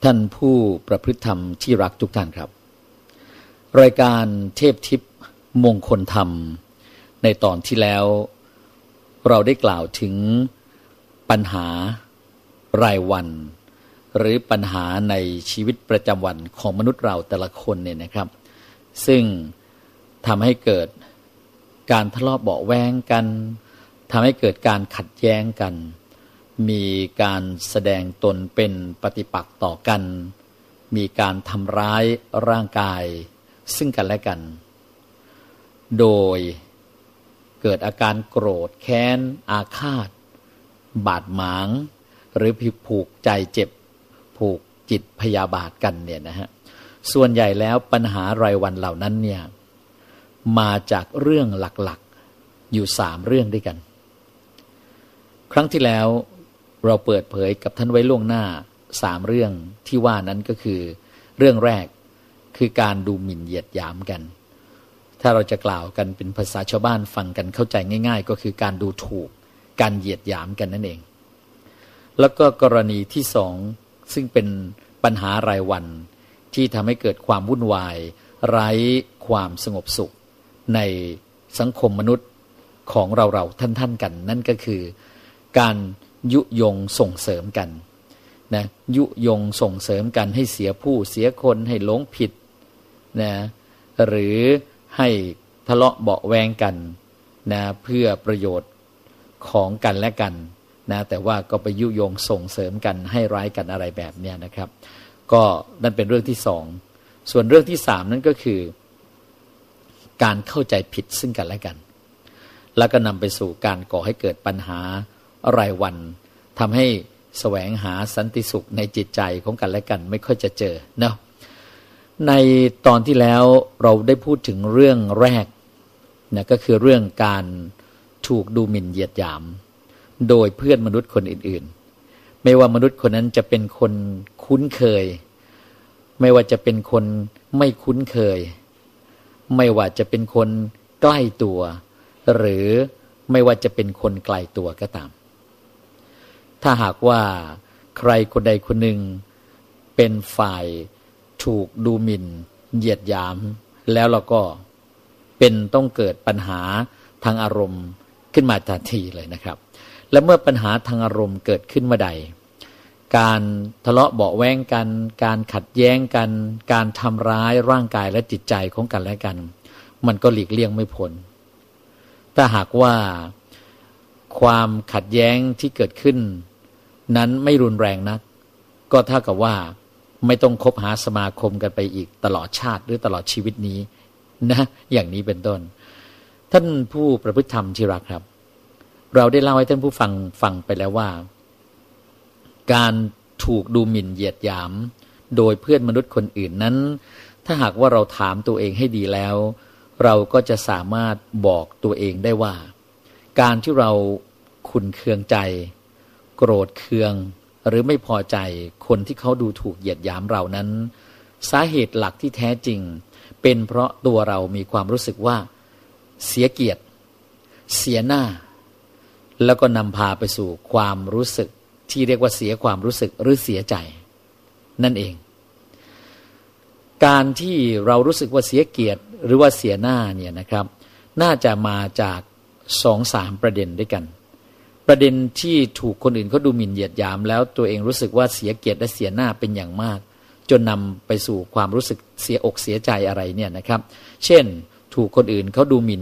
ท่านผู้ประพฤติธรรมที่รักทุกท่านครับรายการเทพทิพย์มงคลธรรมในตอนที่แล้วเราได้กล่าวถึงปัญหารายวันหรือปัญหาในชีวิตประจำวันของมนุษย์เราแต่ละคนเนี่ยนะครับซึ่งทำให้เกิดการทะเลาะเบาะแว้งกันทำให้เกิดการขัดแย้งกันมีการแสดงตนเป็นปฏิปักษ์ต่อกันมีการทำร้ายร่างกายซึ่งกันและกันโดยเกิดอาการโกรธแค้นอาฆาตบาดหมางหรือผูกใจเจ็บผูกจิตพยาบาทกันเนี่ยนะฮะส่วนใหญ่แล้วปัญหารายวันเหล่านั้นเนี่ยมาจากเรื่องหลักๆอยู่3เรื่องด้วยกันครั้งที่แล้วเราเปิดเผยกับท่านไว้ล่วงหน้า3เรื่องที่ว่านั้นก็คือเรื่องแรกคือการดูหมิ่นเหยียดหยามกันถ้าเราจะกล่าวกันเป็นภาษาชาวบ้านฟังกันเข้าใจง่ายๆก็คือการดูถูกการเหยียดหยามกันนั่นเองแล้วก็กรณีที่2ซึ่งเป็นปัญหารายวันที่ทำให้เกิดความวุ่นวายไร้ความสงบสุขในสังคมมนุษย์ของเราท่านๆกันนั่นก็คือการยุยงส่งเสริมกันนะยุยงส่งเสริมกันให้เสียผู้เสียคนให้หลงผิดนะหรือให้ทะเลาะเบาะแวงกันนะเพื่อประโยชน์ของกันและกันนะแต่ว่าก็ไปยุยงส่งเสริมกันให้ร้ายกันอะไรแบบนี้นะครับก็นั่นเป็นเรื่องที่2ส่วนเรื่องที่3นั่นก็คือการเข้าใจผิดซึ่งกันและกันแล้วก็นำไปสู่การก่อให้เกิดปัญหารายวันทำให้แสวงหาสันติสุขในจิตใจของกันและกันไม่ค่อยจะเจอเนาะในตอนที่แล้วเราได้พูดถึงเรื่องแรกนะก็คือเรื่องการถูกดูหมิ่นเหยียดหยามโดยเพื่อนมนุษย์คนอื่นๆไม่ว่ามนุษย์คนนั้นจะเป็นคนคุ้นเคยไม่ว่าจะเป็นคนไม่คุ้นเคยไม่ว่าจะเป็นคนใกล้ตัวหรือไม่ว่าจะเป็นคนไกลตัวก็ตามถ้าหากว่าใครคนใดคนหนึ่งเป็นฝ่ายถูกดูหมิ่นเหยียดหยามแล้วเราก็เป็นต้องเกิดปัญหาทางอารมณ์ขึ้นมาทันทีเลยนะครับและเมื่อปัญหาทางอารมณ์เกิดขึ้นเมื่อใดการทะเลาะเบาะแว้งกันการขัดแย้งกันการทำร้ายร่างกายและจิตใจของกันและกันมันก็หลีกเลี่ยงไม่พ้นถ้าหากว่าความขัดแย้งที่เกิดขึ้นนั้นไม่รุนแรงนักก็เท่ากับว่าไม่ต้องคบหาสมาคมกันไปอีกตลอดชาติหรือตลอดชีวิตนี้นะอย่างนี้เป็นต้นท่านผู้ประพฤติธรรมที่รักครับเราได้เล่าให้ท่านผู้ฟังไปแล้วว่าการถูกดูหมิ่นเหยียดหยามโดยเพื่อนมนุษย์คนอื่นนั้นถ้าหากว่าเราถามตัวเองให้ดีแล้วเราก็จะสามารถบอกตัวเองได้ว่าการที่เราขุ่นเคืองใจโกรธเคืองหรือไม่พอใจคนที่เขาดูถูกเหยียดหยามเรานั้นสาเหตุหลักที่แท้จริงเป็นเพราะตัวเรามีความรู้สึกว่าเสียเกียรติเสียหน้าแล้วก็นำพาไปสู่ความรู้สึกที่เรียกว่าเสียความรู้สึกหรือเสียใจนั่นเองการที่เรารู้สึกว่าเสียเกียรติหรือว่าเสียหน้าเนี่ยนะครับน่าจะมาจาก 2-3 ประเด็นด้วยกันประเด็นที่ถูกคนอื่นเขาดูหมิ่นเหยียดหยามแล้วตัวเองรู้สึกว่าเสียเกียรติและเสียหน้าเป็นอย่างมากจนนำไปสู่ความรู้สึกเสียอกเสียใจอะไรเนี่ยนะครับเช่นถูกคนอื่นเขาดูหมิ่น